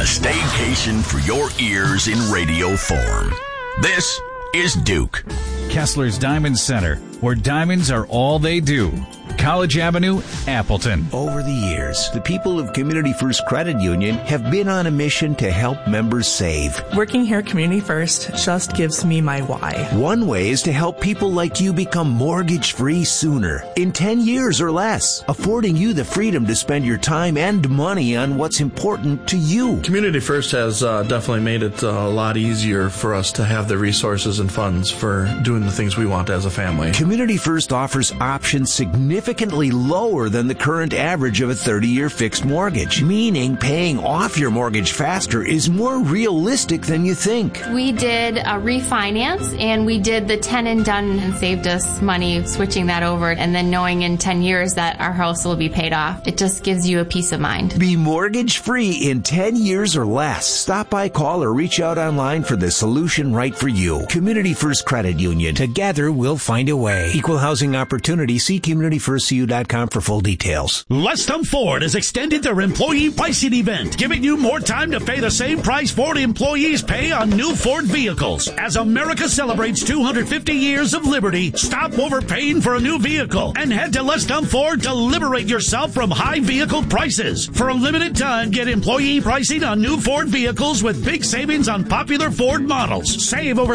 A staycation for your ears in radio form. This is Duke. Kessler's Diamond Center, where diamonds are all they do. College Avenue, Appleton. Over the years, the people of Community First Credit Union have been on a mission to help members save. Working here at Community First just gives me my why. One way is to help people like you become mortgage-free sooner, in 10 years or less, affording you the freedom to spend your time and money on what's important to you. Community First has definitely made it a lot easier for us to have the resources and funds for doing the things we want as a family. Community First offers options significantly lower than the current average of a 30-year fixed mortgage, meaning paying off your mortgage faster is more realistic than you think. We did a refinance, and we did the 10 and done, and saved us money switching that over, and then knowing in 10 years that our house will be paid off. It just gives you a peace of mind. Be mortgage-free in 10 years or less. Stop by, call, or reach out online for the solution right for you. Community First Credit Union. Together, we'll find a way. Equal housing opportunity. See CommunityFirstCU.com for full details. Lestham Ford has extended their employee pricing event, giving you more time to pay the same price Ford employees pay on new Ford vehicles. As America celebrates 250 years of liberty, stop overpaying for a new vehicle and head to Lestham Ford to liberate yourself from high vehicle prices. For a limited time, get employee pricing on new Ford vehicles with big savings on popular Ford models. Save over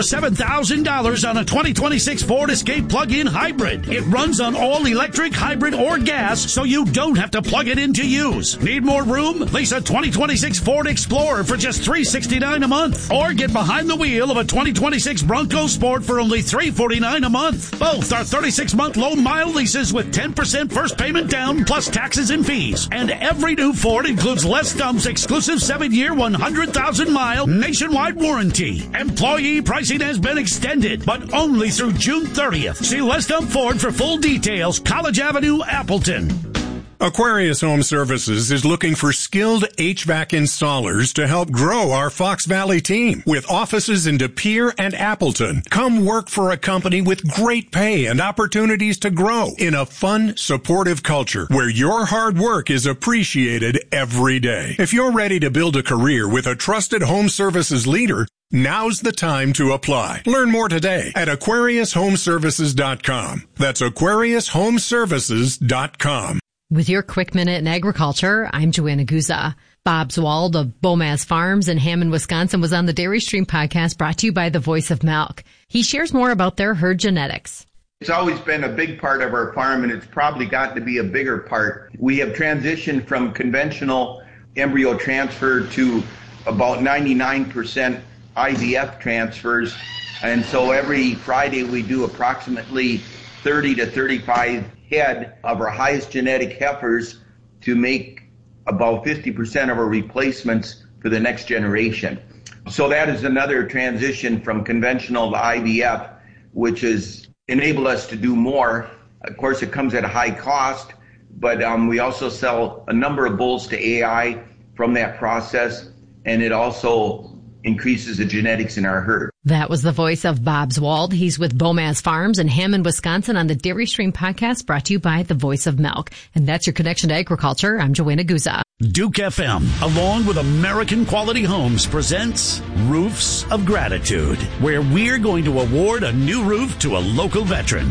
$7,000 on a 2026 Ford Escape plug-in hybrid. It runs on all electric, hybrid, or gas, so you don't have to plug it in to use. Need more room? Lease a 2026 Ford Explorer for just $369 a month. Or get behind the wheel of a 2026 Bronco Sport for only $349 a month. Both are 36-month low-mile leases with 10% first payment down plus taxes and fees. And every new Ford includes Lestham's exclusive 7-year, 100,000-mile nationwide warranty. Employee pricing has been extended, but only through June 30th. See Lestham Ford for full details. College Avenue, Appleton. Aquarius Home Services is looking for skilled HVAC installers to help grow our Fox Valley team. With offices in De Pere and Appleton, come work for a company with great pay and opportunities to grow in a fun, supportive culture where your hard work is appreciated every day. If you're ready to build a career with a trusted home services leader, now's the time to apply. Learn more today at AquariusHomeservices.com. That's AquariusHomeservices.com. With your quick minute in agriculture, I'm Joanna Guza. Bob Zwald of Bomaz Farms in Hammond, Wisconsin was on the Dairy Stream podcast brought to you by the Voice of Milk. He shares more about their herd genetics. It's always been a big part of our farm, and it's probably gotten to be a bigger part. We have transitioned from conventional embryo transfer to about 99% IVF transfers, and so every Friday we do approximately 30 to 35 head of our highest genetic heifers to make about 50% of our replacements for the next generation. So that is another transition from conventional to IVF, which has enabled us to do more. Of course, it comes at a high cost, but we also sell a number of bulls to AI from that process, and it also increases the genetics in our herd. That was the voice of Bob Zwald. He's with Bomaz Farms in Hammond, Wisconsin on the Dairy Stream podcast brought to you by the Voice of Milk. And that's your connection to agriculture. I'm Joanna Guza. Duke FM, along with American Quality Homes, presents Roofs of Gratitude, where we're going to award a new roof to a local veteran.